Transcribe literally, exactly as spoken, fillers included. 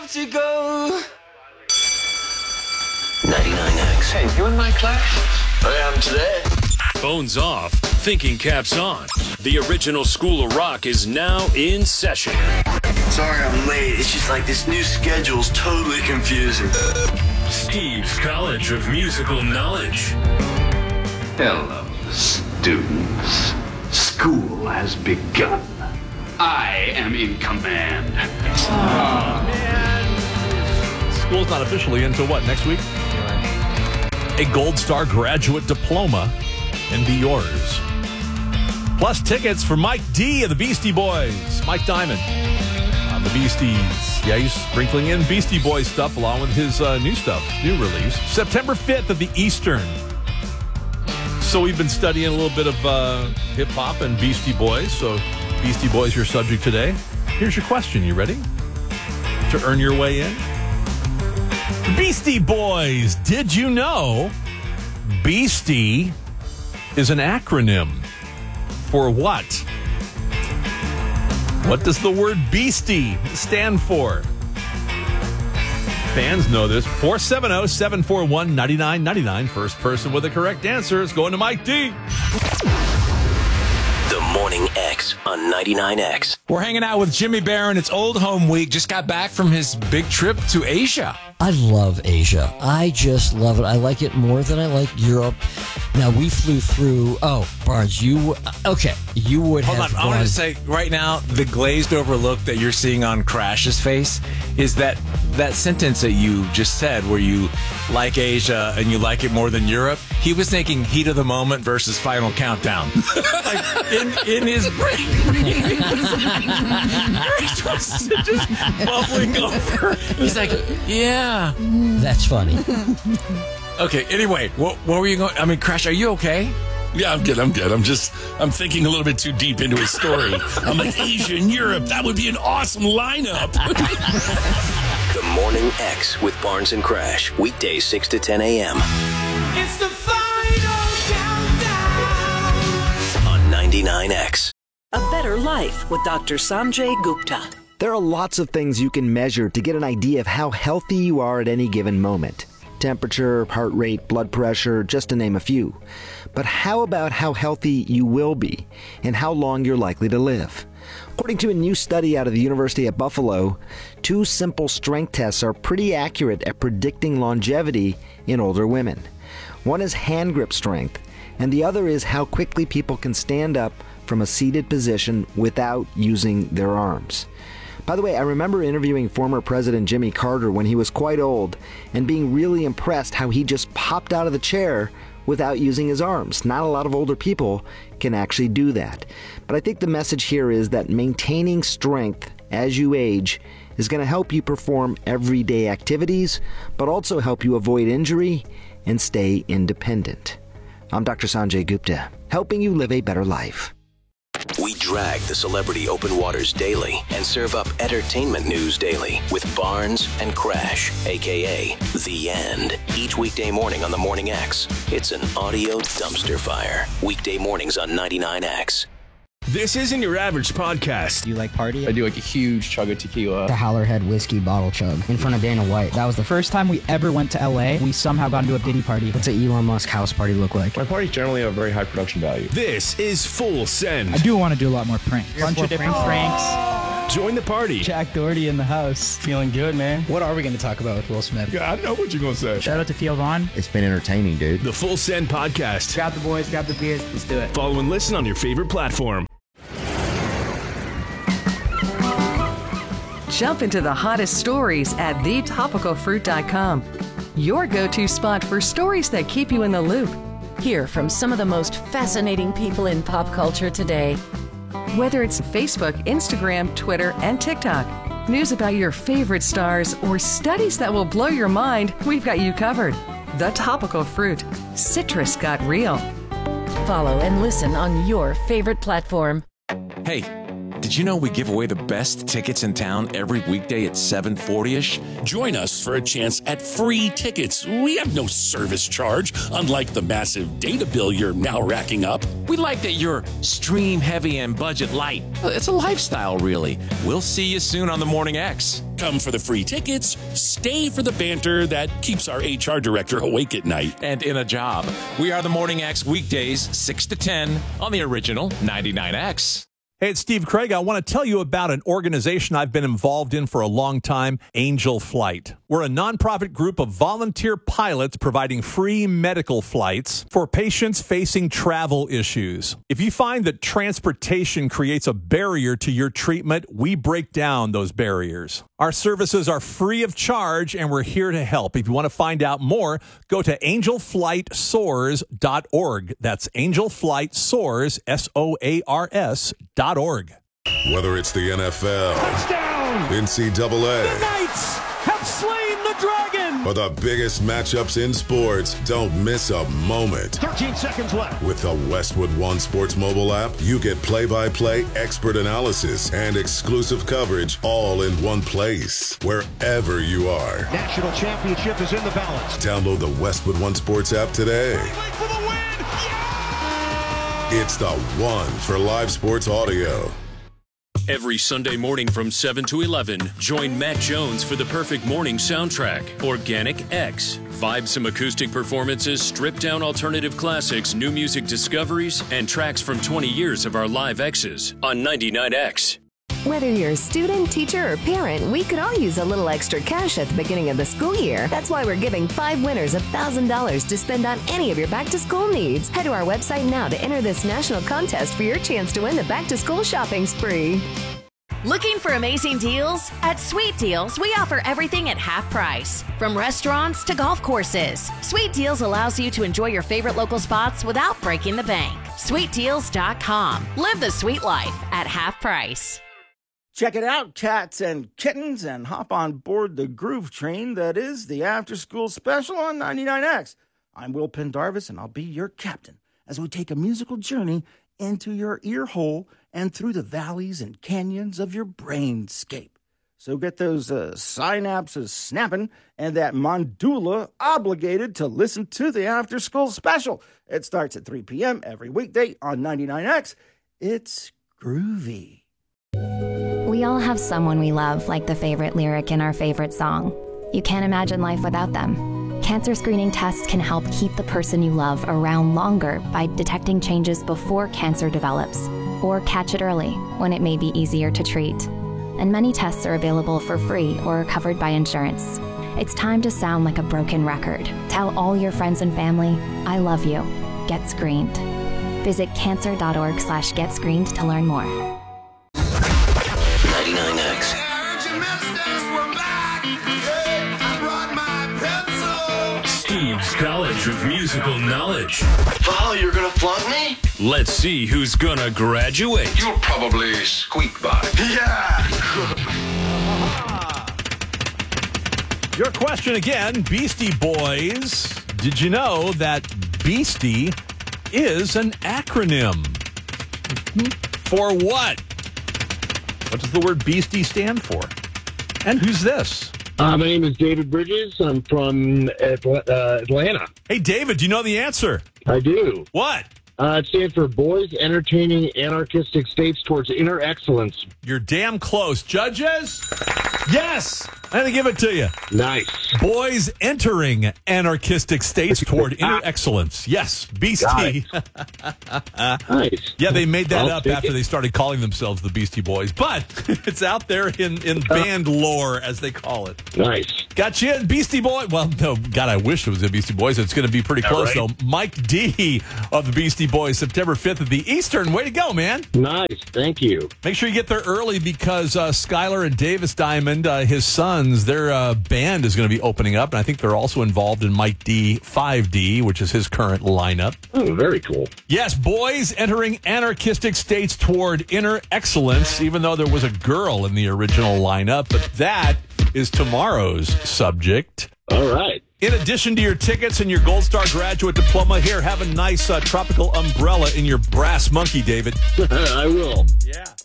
To go. ninety-nine X. Hey, you in my class? I am today. Phones off, thinking caps on. The original School of Rock is now in session. Sorry I'm late. It's just like this new schedule's totally confusing. Steve's College of Musical Knowledge. Hello, students. School has begun. I am in command. Oh, man. School's not officially until what, next week? A Gold Star graduate diploma can be yours. Plus tickets for Mike D of the Beastie Boys. Mike Diamond on the Beasties. Yeah, he's sprinkling in Beastie Boys stuff along with his uh, new stuff, new release. September fifth at the Eastern. So we've been studying a little bit of uh, hip-hop and Beastie Boys. So Beastie Boys, your subject today. Here's your question. You ready to earn your way in? Beastie Boys, did you know Beastie is an acronym for what? What does the word Beastie stand for? Fans know this. four seven zero, seven four one, nine nine nine nine. First person with the correct answer is going to Mike D. The Morning X on ninety-nine X. We're hanging out with Jimmy Barron. It's Old Home Week. Just got back from his big trip to Asia. I love Asia. I just love it. I like it more than I like Europe. Now, we flew through... Oh, Barnes, you... Okay, you would Hold have on. I gone... want to say, right now, the glazed over look that you're seeing on Crash's face is that that sentence that you just said where you like Asia and you like it more than Europe. He was thinking heat of the moment versus final countdown. Like, in, in his brain. It was just bubbling over. He's like, yeah. That's funny. Okay, anyway, what, what were you going... I mean, Crash, are you okay? Yeah, I'm good. I'm good. I'm just, I'm thinking a little bit too deep into his story. I'm like, Asia and Europe, that would be an awesome lineup. The Morning X with Barnes and Crash. Weekdays six to ten a.m. It's the final countdown on ninety-nine X. A Better Life with Doctor Sanjay Gupta. There are lots of things you can measure to get an idea of how healthy you are at any given moment. Temperature, heart rate, blood pressure, just to name a few. But how about how healthy you will be and how long you're likely to live? According to a new study out of the University of Buffalo, two simple strength tests are pretty accurate at predicting longevity in older women. One is hand grip strength, and the other is how quickly people can stand up from a seated position without using their arms. By the way, I remember interviewing former President Jimmy Carter when he was quite old and being really impressed how he just popped out of the chair without using his arms. Not a lot of older people can actually do that. But I think the message here is that maintaining strength as you age is going to help you perform everyday activities, but also help you avoid injury and stay independent. I'm Doctor Sanjay Gupta, helping you live a better life. We drag the celebrity open waters daily and serve up entertainment news daily with Barnes and Crash, a k a. The End. Each weekday morning on the Morning X. It's an audio dumpster fire. Weekday mornings on ninety-nine X. This isn't your average podcast. Do you like party? I do like a huge chug of tequila. The Howlerhead whiskey bottle chug in front of Dana White. That was the first time we ever went to L A. We somehow got into a Diddy party. What's an Elon Musk house party look like? My parties generally have a very high production value. This is Full Send. I do want to do a lot more pranks. A bunch of different pranks. pranks. Join the party. Jack Doherty in the house. Feeling good, man. What are we going to talk about with Will Smith? Yeah, I know what you're going to say. Shout out to Theo Vaughn. It's been entertaining, dude. The Full Send podcast. Grab the boys, grab the beers. Let's do it. Follow and listen on your favorite platform. Jump into the hottest stories at the topical fruit dot com. Your go-to spot for stories that keep you in the loop. Hear from some of the most fascinating people in pop culture today. Whether it's Facebook, Instagram, Twitter, and TikTok, news about your favorite stars, or studies that will blow your mind, we've got you covered. The Topical Fruit. Citrus got real. Follow and listen on your favorite platform. Hey, did you know we give away the best tickets in town every weekday at seven forty-ish? Join us for a chance at free tickets. We have no service charge, unlike the massive data bill you're now racking up. We like that you're stream heavy and budget light. It's a lifestyle, really. We'll see you soon on the Morning X. Come for the free tickets, stay for the banter that keeps our H R director awake at night. And in a job. We are the Morning X weekdays, six to ten on the original ninety-nine X. Hey, it's Steve Craig. I want to tell you about an organization I've been involved in for a long time, Angel Flight. We're a nonprofit group of volunteer pilots providing free medical flights for patients facing travel issues. If you find that transportation creates a barrier to your treatment, we break down those barriers. Our services are free of charge, and we're here to help. If you want to find out more, go to angel flight soars dot org. That's Angel Flight Soars, S O A R S, dot org. Whether it's the N F L, Touchdown! N C double A, The Knights have slain the dragon! or the biggest matchups in sports, don't miss a moment. thirteen seconds left. With the Westwood One Sports mobile app, you get play-by-play expert analysis and exclusive coverage all in one place, wherever you are. National championship is in the balance. Download the Westwood One Sports app today. For the win! It's the one for live sports audio. Every Sunday morning from seven to eleven, join Matt Jones for the perfect morning soundtrack, Organic X. Vibes acoustic performances, stripped-down alternative classics, new music discoveries, and tracks from twenty years of our live X's on ninety-nine X. Whether you're a student, teacher, or parent, we could all use a little extra cash at the beginning of the school year. That's why we're giving five winners one thousand dollars to spend on any of your back-to-school needs. Head to our website now to enter this national contest for your chance to win the back-to-school shopping spree. Looking for amazing deals? At Sweet Deals, we offer everything at half price. From restaurants to golf courses, Sweet Deals allows you to enjoy your favorite local spots without breaking the bank. sweet deals dot com. Live the sweet life at half price. Check it out, cats and kittens, and hop on board the groove train that is the after-school special on ninety-nine X. I'm Will Pendarvis, and I'll be your captain as we take a musical journey into your ear hole and through the valleys and canyons of your brainscape. So get those uh, synapses snapping and that mandula obligated to listen to the after-school special. It starts at three p.m. every weekday on ninety-nine X. It's groovy. We all have someone we love, like the favorite lyric in our favorite song. You can't imagine life without them. Cancer screening tests can help keep the person you love around longer by detecting changes before cancer develops, or catch it early when it may be easier to treat. And many tests are available for free or covered by insurance. It's time to sound like a broken record. Tell all your friends and family, I love you. Get screened. Visit cancer dot org slash get screened to learn more. ninety-nine X. Steve's College of Musical Knowledge. Val, you're gonna flunk me? Let's see who's gonna graduate. You'll probably squeak by. Yeah! Your question again, Beastie Boys. Did you know that Beastie is an acronym? For what? What does the word Beastie stand for? And who's this? Uh, my name is David Bridges. I'm from Atl- uh, Atlanta. Hey, David, do you know the answer? I do. What? Uh, it stands for Boys Entertaining Anarchistic States Towards Inner Excellence. You're damn close. Judges? Yes! I'm going to give it to you. Nice. Boys entering anarchistic states toward inner excellence. Yes, Beastie. Nice. Yeah, they made that I'll up take after it. they started calling themselves the Beastie Boys. But it's out there in, in band lore, as they call it. Nice. Got you, Beastie Boy. Well, no, God, I wish it was the Beastie Boys. It's going to be pretty close, All right. though. Mike D of the Beastie Boys, September fifth at the Eastern. Way to go, man. Nice. Thank you. Make sure you get there early because uh, Skylar and Davis Diamond, uh, his sons, their uh, band is going to be opening up. And I think they're also involved in Mike D five D, which is his current lineup. Oh, very cool. Yes, boys entering anarchistic states toward inner excellence, even though there was a girl in the original lineup. But that is tomorrow's subject. All right. In addition to your tickets and your Gold Star graduate diploma, here, have a nice uh, tropical umbrella in your brass monkey, David. I will. Yeah.